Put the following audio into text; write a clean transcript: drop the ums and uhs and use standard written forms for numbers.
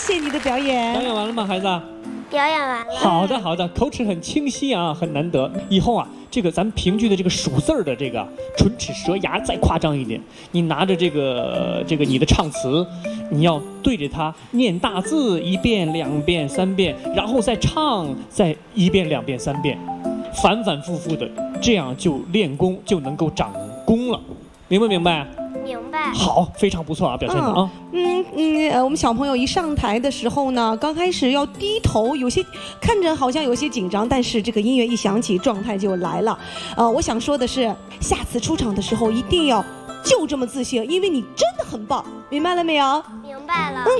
谢你的表演。 表演完了吗，孩子？ 表演完了。 好的，好的，口齿很清晰啊，很难得。以后啊，这个咱们评剧的这个数字儿的这个唇齿舌牙再夸张一点，你拿着这个你的唱词，你要对着它念大字1遍、2遍、3遍，然后再唱，再1遍、2遍、3遍，反反复复的，这样就练功就能够长功了，明不明白？ 明白。 好，非常不错啊，表现的啊。 我们小朋友一上台的时候呢，刚开始要低头，有些看着好像有些紧张，但是这个音乐一响起，状态就来了。我想说的是，下次出场的时候一定要就这么自信，因为你真的很棒，明白了没有？ 明白了。